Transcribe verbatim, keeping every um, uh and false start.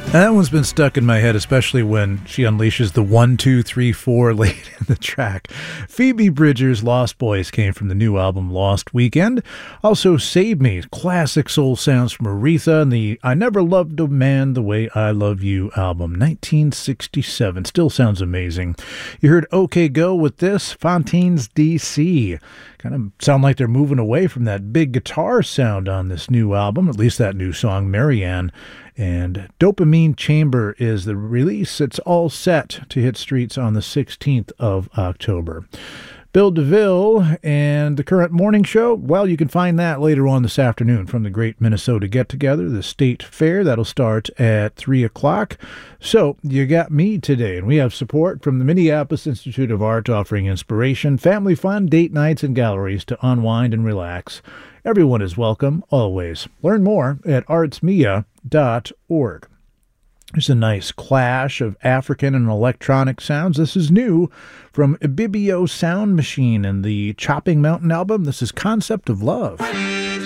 That one's been stuck in my head, especially when she unleashes the one, two, three, four late in the track. Phoebe Bridgers' Lost Boys came from the new album Lost Weekend. Also, Save Me, classic soul sounds from Aretha, and the I Never Loved a Man the Way I Love You album, nineteen sixty-seven. Still sounds amazing. You heard OK Go with this, Fontaines D C. Kind of sound like they're moving away from that big guitar sound on this new album, at least that new song, Marianne. And Dopamine Chamber is the release. It's all set to hit streets on the sixteenth of October. Bill DeVille and the current morning show, well, you can find that later on this afternoon from the Great Minnesota Get-Together, the State Fair. That'll start at three o'clock. So you got me today, and we have support from the Minneapolis Institute of Art offering inspiration, family fun, date nights, and galleries to unwind and relax. Everyone is welcome, always. Learn more at artsmia dot org. There's a nice clash of African and electronic sounds. This is new from Ibibio Sound Machine and the Chopping Mountain album. This is Concept of Love.